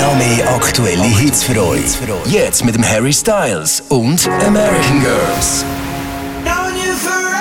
Noch mehr aktuelle Hits für euch. Jetzt mit dem Harry Styles und American Girls. Known you for